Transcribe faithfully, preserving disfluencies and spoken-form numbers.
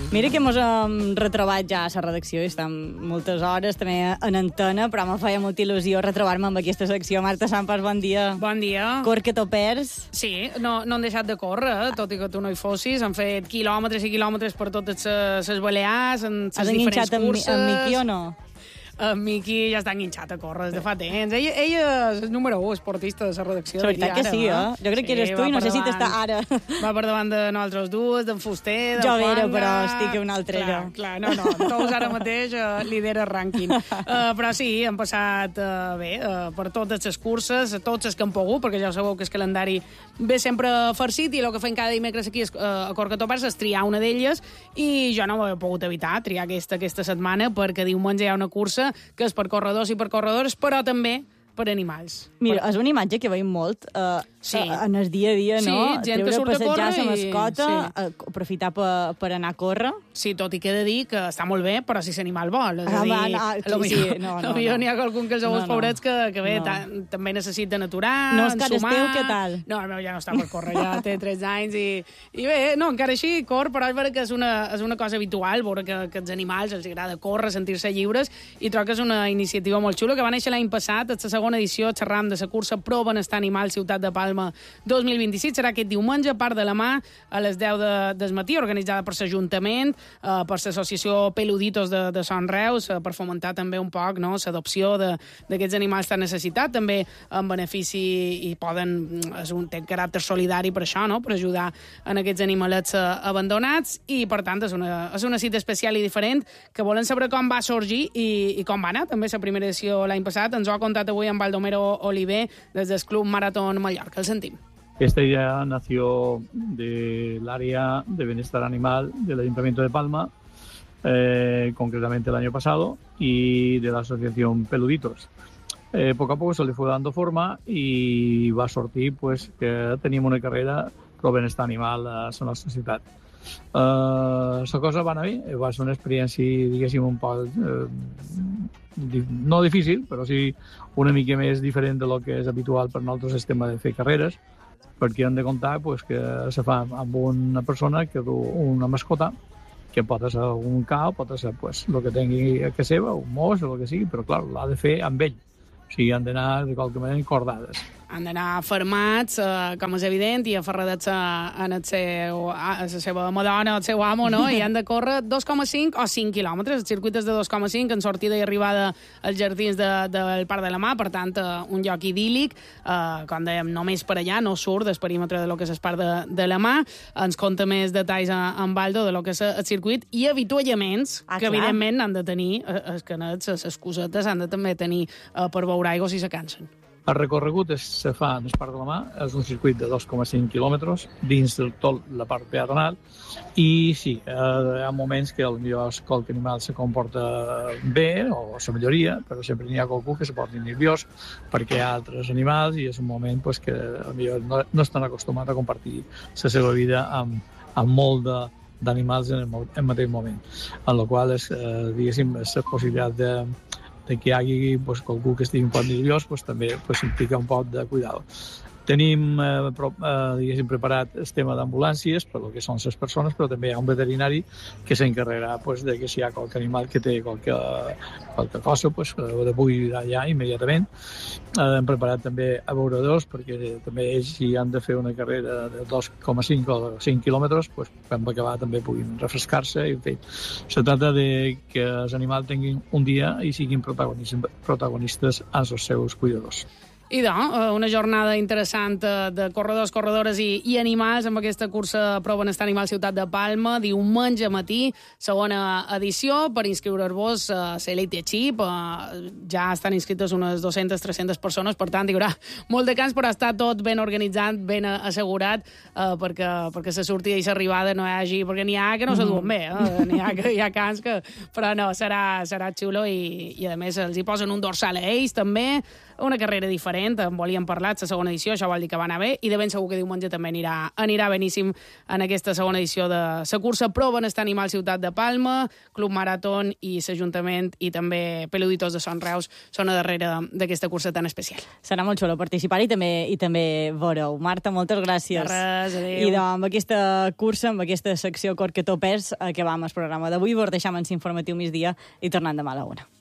Mira que mos hem retrobat ja a la redacció i estem moltes hores també en antena, però me feia molta il·lusió retrobar-me amb aquesta secció. Marta Sampas, bon dia. Bon dia. Cor que t'ho perds. Sí, no, no han deixat de córrer, eh? Tot i que tu no hi fossis. Han fet quilòmetres i quilòmetres per totes les Balears, en les Has diferents curses. Has enganxat amb Miqui o no? En Miqui ja està enganxat a córrer des de fa temps. Ell, ell és el número un esportista de la redacció. La veritat que sí, eh? Jo crec que eres tu i no sé si t'està ara. Va per davant de nosaltres dues, d'en Fuster, d'en Jo Juanga... vera, però estic una altra clar, jo. Clar, no, no, tots ara mateix uh, lidera el rànquing. Uh, però sí, han passat uh, bé uh, per totes les curses, tots les que han pogut, perquè ja sabeu que el calendari ve sempre farcit i el que fem cada dimecres aquí és, uh, a Corcatopers és triar una d'elles i jo no m'ho he pogut evitar, triar aquesta, aquesta setmana, perquè diumenge hi ha una cursa que és per corredors i per corredores, però també per animals. Mira, és una imatge que veiem molt uh, sí. en el dia a dia, no? Sí, gent que surt a córrer passejar la mascota, i... sí. uh, aprofitar per, per anar a córrer. Sí, tot i que he de dir que està molt bé, però si l'animal vol. És ah, a dir, va, no, sí, sí, no, no, potser no. n'hi ha algun que els no, pobrets que, que bé, no. també necessiten aturar, no, és que ensumar... Esteu, què tal? No, el meu ja no està per córrer, ja té tretze anys i, i bé, no, encara així cor, però és vera que és una, és una cosa habitual, veure que, que els animals els agrada córrer, sentir-se lliures, i trobo que és una iniciativa molt xula, que va néixer l'any passat, és la segona edició, xerram de la cursa Pro Benestar Animal Ciutat de Palma dos mil vint-i-sis, serà aquest diumenge, part de la mà, a les deu de, del matí, organitzada per l'Ajuntament, eh, per l'associació Peluditos de, de Son Reus, eh, per fomentar també un poc no, l'adopció d'aquests animals tan necessitats, també en benefici i poden, és un, té caràcter solidari per això, no? Per ajudar en aquests animalets eh, abandonats, i per tant és una, és una cita especial i diferent que volen saber com va sorgir i, i com va anar. També la primera edició l'any passat ens ho ha contat avui en Baldomero Oliver des del Club Maratón Mallorca. El sentim. Esta idea nació del área de bienestar animal del Ayuntamiento de Palma, eh, concretamente el año pasado, y de la asociación Peluditos. Eh, poco a poco se le fue dando forma y va a sortir pues, que teníamos una carrera pro benestar animal a la societat. La uh, cosa va anar bé, va ser una experiència, diguéssim, un poc eh, di no difícil, però sí una mica més diferent de lo que és habitual per nosaltres el tema de fer carreres, perquè hem de comptar pues, que se fa amb una persona que du una mascota, que pot ser un cal, pot ser pues, el que tingui a casa seva, un mos o el que sigui, però clar, l'ha de fer amb ell. O sigui, han d'anar de qualque manera encordades. Han d'anar fermats, eh, com és evident, i aferradats a, en el seu, a la seva madona, el seu amo, no? I han de córrer dos coma cinc o cinc quilòmetres. El circuit és de dos coma cinc, en sortida i arribada als jardins de, del Parc de la Mà, per tant, eh, un lloc idíl·lic, eh, com dèiem, només per allà, no surt del perímetre de lo que és el Parc de, de la Mà. Ens conta més detalls en Baldo de lo que és el circuit i avituallaments, ah, que clar. Evidentment han de tenir, els canets, les cosetes, han de també tenir eh, per beure aigua si se cansen. El recorregut es, se fa en el Parc de la Mà, és un circuit de dos coma cinc quilòmetres dins del tot la part peatonal, i sí, eh, hi ha moments que potser qualque animal se comporta bé o la majoria, però sempre n'hi ha qualcú que se porti nerviós perquè hi ha altres animals i és un moment pues, que potser no, no estan acostumats a compartir la seva vida amb, amb molt de d'animals en el en mateix moment, en la qual és, eh, diguéssim, és la possibilitat de de que hi hagi pues, qualcú que estigui un poc nerviós, pues, també pues, implica un poc de cuidado. Tenim eh, pro, eh, diguéssim, preparat el tema d'ambulàncies per el que són les persones, però també hi ha un veterinari que s'encarregarà pues, de que si hi ha qualque animal que té qualque, qualque cosa, pues, ho de pugui allà immediatament. Eh, hem preparat també abeuradors, perquè també ells, si han de fer una carrera de dos coma cinc o cinc quilòmetres, pues, quan va acabar també puguin refrescar-se. En fi, se trata de que els animals tinguin un dia i siguin protagonistes, protagonistes als seus cuidadors. I doncs, una jornada interessant de corredors, corredores i, i animals amb aquesta cursa Pro Benestar Animal Ciutat de Palma, diumenge matí, segona edició. Per inscriure-vos a l'Elite Chip ja estan inscrites unes dues-centes tres-centes persones, per tant, hi haurà molt de camps, però està tot ben organitzat, ben assegurat, eh, perquè, perquè la sortida i l'arribada no hi hagi, perquè n'hi ha que no se duen bé, eh? N'hi ha, que, hi ha camps que... Però no, serà, serà xulo i, i a més els hi posen un dorsal a ells també, una carrera diferent, en volíem parlar, la segona edició, això vol dir que va anar bé, i de ben segur que diumenge també anirà, anirà beníssim en aquesta segona edició de la cursa Pro Benestar Animal Ciutat de Palma, Club Maratón i l'Ajuntament i també Peluditors de Son Reus són a darrere d'aquesta cursa tan especial. Serà molt xulo participar i també, i també veureu. Marta, moltes gràcies. De res, adéu. I doncs, amb aquesta cursa, amb aquesta secció Cor que topés, acabam el programa d'avui. Vos deixam en l'informatiu migdia i tornant demà a la una.